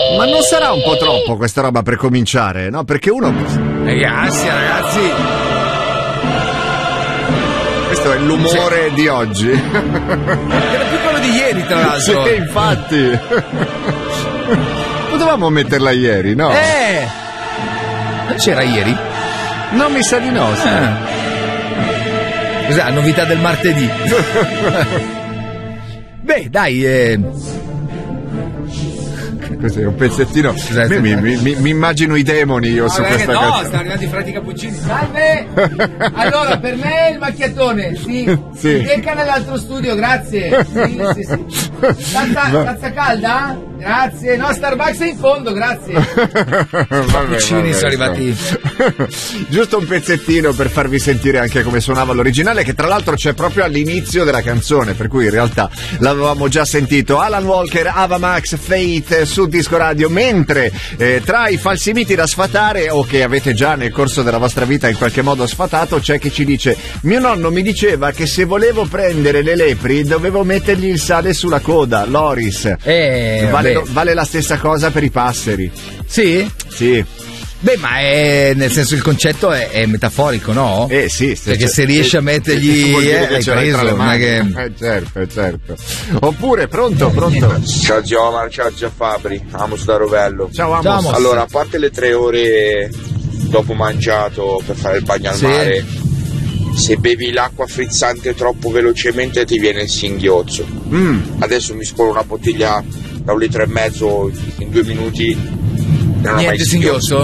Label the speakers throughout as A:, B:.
A: Ma non sarà un po' troppo questa roba per cominciare, no? Perché uno...
B: Ragazzi.
A: Questo è l'umore di oggi.
B: Era più quello di ieri, tra l'altro.
A: Sì, infatti. Potevamo metterla ieri, no?
B: Non c'era ieri?
A: Non mi sa di no, sai.
B: Cos'è? Novità del martedì. Beh, dai,
A: Cos'è, un pezzettino. Mi immagino i demoni io su questa
B: cosa. No,
A: canzone.
B: stanno arrivando i frati cappuccini. Salve! Allora, per me il macchiatone, sì. Deca nell'altro studio, grazie. Sì. Tazza calda? Grazie. No, Starbucks è in fondo, grazie. Cappuccini sono arrivati.
A: Giusto un pezzettino per farvi sentire anche come suonava l'originale, che tra l'altro c'è proprio all'inizio della canzone, per cui in realtà l'avevamo già sentito. Alan Walker, Ava Max, Faith su Disco Radio, mentre tra i falsi miti da sfatare o che avete già nel corso della vostra vita in qualche modo sfatato, c'è chi ci dice: mio nonno mi diceva che se volevo prendere le lepri dovevo mettergli il sale sulla coda. Loris, vale la stessa cosa per i passeri.
B: Sì?
A: Sì.
B: Beh, ma è nel senso il concetto è metaforico, no?
A: Sì.
B: Perché se riesci a mettergli
A: hai preso le mani. Certo. Oppure pronto.
C: Ciao Giomar, ciao Fabri, Amos da Rovello.
A: Ciao Amos.
C: Allora, a parte le 3 ore dopo mangiato per fare il bagno al mare, se bevi l'acqua frizzante troppo velocemente ti viene il singhiozzo. Adesso mi scolo una bottiglia da 1,5 litri in 2 minuti.
B: Niente singhiozzo?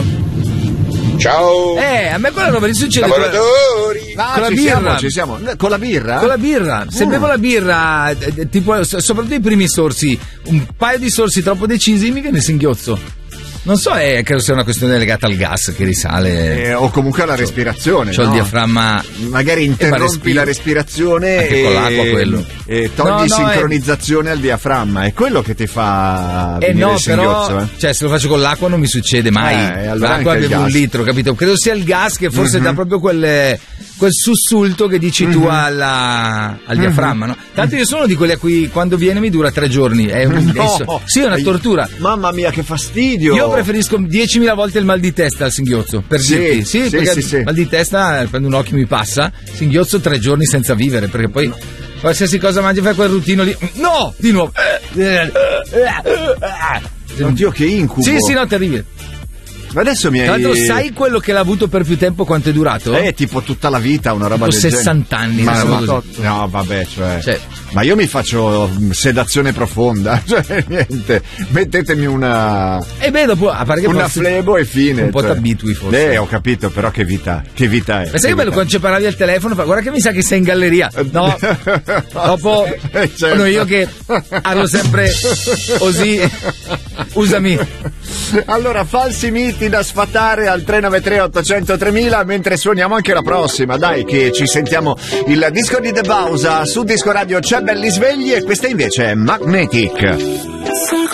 C: Ciao.
B: A me quella roba lì succede
C: lavoratori.
B: con la birra.
A: Ci siamo. Con la birra?
B: Con la birra. Se bevo la birra, tipo, soprattutto i primi sorsi, un paio di sorsi troppo decisi, mi viene il singhiozzo. Non so, credo sia una questione legata al gas che risale.
A: O comunque alla respirazione.
B: C'ho il diaframma.
A: Magari interrompi la respirazione
B: anche con l'acqua, quello.
A: E togli sincronizzazione al diaframma. È quello che ti fa venire il singhiozzo.
B: Però, cioè, se lo faccio con l'acqua non mi succede mai.
A: Allora
B: l'acqua bevo 1 litro, capito? Credo sia il gas che forse dà proprio quel sussulto che dici tu al diaframma, no? Tanto io sono di quelli a cui quando viene mi dura 3 giorni. È una tortura.
A: Mamma mia, che fastidio!
B: Io preferisco 10.000 volte il mal di testa al singhiozzo, per dirti. Sì, perché mal di testa, prendo un occhio mi passa, singhiozzo 3 giorni senza vivere, perché poi qualsiasi cosa mangi fai quel routino lì. No! Di nuovo.
A: Oddio, che incubo!
B: Sì, no, terribile.
A: Ma adesso mi hai...
B: Tra l'altro, sai quello che l'ha avuto per più tempo, quanto è durato?
A: Tipo tutta la vita, una roba del
B: 60 anni.
A: No, vabbè, cioè... Ma io mi faccio sedazione profonda, cioè niente, mettetemi una...
B: dopo, a parte che
A: una flebo e fine.
B: Un po' t'abitui forse.
A: Ho capito, però che vita è.
B: Ma sai che bello quando ci parlavi al telefono, guarda che mi sa che sei in galleria. No, dopo sono io che parlo sempre così, usami.
A: Allora, falsi miti da sfatare al 393 800 3000, mentre suoniamo anche la prossima, dai, che ci sentiamo il disco di The Bausa su Disco Radio. C'è Belli Svegli e questa invece è Magnetic.